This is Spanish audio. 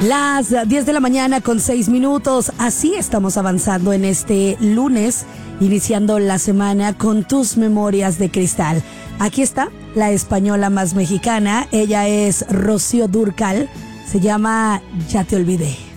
Las 10 de la mañana con 6 minutos. Así estamos avanzando en este lunes, iniciando la semana con tus memorias de cristal. Aquí está la española más mexicana. Ella es Rocío Dúrcal. Se llama Ya te olvidé.